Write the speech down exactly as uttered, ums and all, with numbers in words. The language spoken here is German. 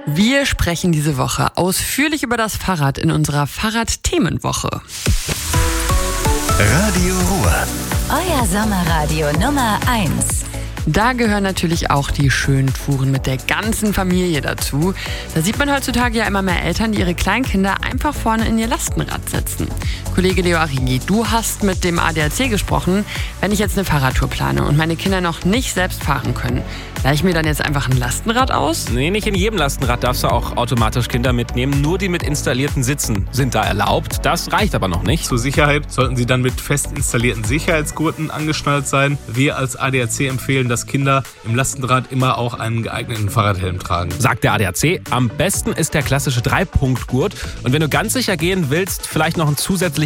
Wir sprechen diese Woche ausführlich über das Fahrrad in unserer Fahrradthemenwoche. Radio Ruhr. Euer Sommerradio Nummer eins. Da gehören natürlich auch die schönen Touren mit der ganzen Familie dazu. Da sieht man heutzutage ja immer mehr Eltern, die ihre Kleinkinder einfach vorne in ihr Lastenrad setzen. Kollege Leo Arigi, du hast mit dem A D A C gesprochen. Wenn ich jetzt eine Fahrradtour plane und meine Kinder noch nicht selbst fahren können, leihe ich mir dann jetzt einfach ein Lastenrad aus? Nee, nicht in jedem Lastenrad darfst du auch automatisch Kinder mitnehmen. Nur die mit installierten Sitzen sind da erlaubt. Das reicht aber noch nicht. Zur Sicherheit sollten sie dann mit fest installierten Sicherheitsgurten angeschnallt sein. Wir als A D A C empfehlen, dass Kinder im Lastenrad immer auch einen geeigneten Fahrradhelm tragen. Sagt der A D A C, am besten ist der klassische Dreipunktgurt. Und wenn du ganz sicher gehen willst, vielleicht noch ein zusätzliches